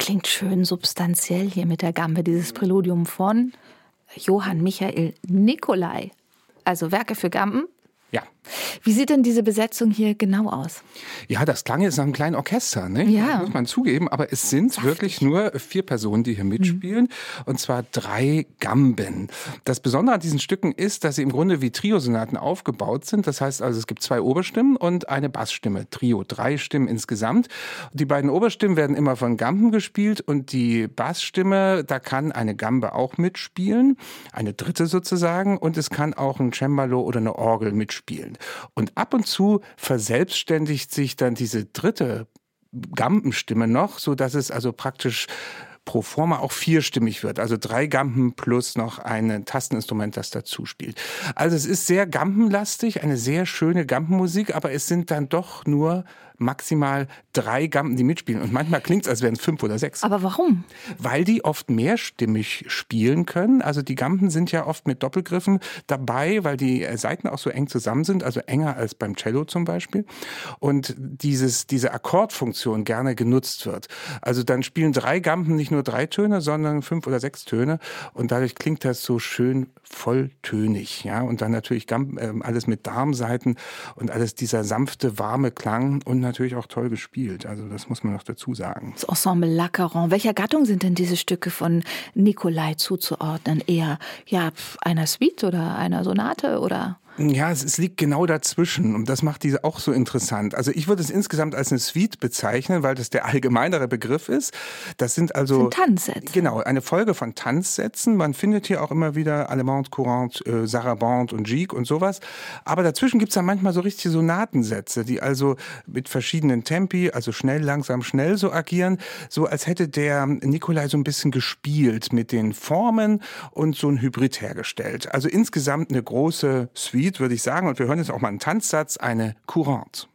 Klingt schön substanziell hier mit der Gambe, dieses Präludium von Johann Michael Nicolai. Also Werke für Gamben. Ja. Wie sieht denn diese Besetzung hier genau aus? Ja, das klang jetzt nach einem kleinen Orchester, ne? Ja. Muss man zugeben. Aber es sind wirklich nur 4 Personen, die hier mitspielen. Und zwar 3 Gamben. Das Besondere an diesen Stücken ist, dass sie im Grunde wie Triosonaten aufgebaut sind. Das heißt also, es gibt 2 Oberstimmen und eine Bassstimme. Trio, 3 Stimmen insgesamt. Die beiden Oberstimmen werden immer von Gamben gespielt. Und die Bassstimme, da kann eine Gambe auch mitspielen. Eine dritte sozusagen. Und es kann auch ein Cembalo oder eine Orgel mitspielen. Und ab und zu verselbstständigt sich dann diese dritte Gambenstimme noch, so dass es also praktisch pro forma auch 4stimmig wird. Also 3 Gamben plus noch ein Tasteninstrument, das dazu spielt. Also es ist sehr gambenlastig, eine sehr schöne Gambenmusik, aber es sind dann doch nur maximal 3 Gamben, die mitspielen. Und manchmal klingt es, als wären es 5 oder 6. Aber warum? Weil die oft mehrstimmig spielen können. Also die Gamben sind ja oft mit Doppelgriffen dabei, weil die Saiten auch so eng zusammen sind, also enger als beim Cello zum Beispiel. Und diese Akkordfunktion gerne genutzt wird. Also dann spielen 3 Gamben nicht nur 3 Töne, sondern 5 oder 6 Töne. Und dadurch klingt das so schön volltönig. Ja? Und dann natürlich alles mit Darmsaiten und alles dieser sanfte, warme Klang und natürlich auch toll gespielt. Also das muss man noch dazu sagen. Das Ensemble L'Acaron. Welcher Gattung sind denn diese Stücke von Nicolai zuzuordnen? Eher einer Suite oder einer Sonate oder? Ja, es liegt genau dazwischen und das macht diese auch so interessant. Also ich würde es insgesamt als eine Suite bezeichnen, weil das der allgemeinere Begriff ist. Das sind Tanzsätze. Genau, eine Folge von Tanzsätzen. Man findet hier auch immer wieder Allemande Courante, Sarabande und Gigue und sowas. Aber dazwischen gibt's dann manchmal so richtige Sonatensätze, die also mit verschiedenen Tempi, also schnell, langsam, schnell so agieren. So als hätte der Nicolai so ein bisschen gespielt mit den Formen und so ein Hybrid hergestellt. Also insgesamt eine große Suite, würde ich sagen. Und wir hören jetzt auch mal einen Tanzsatz, eine Courante.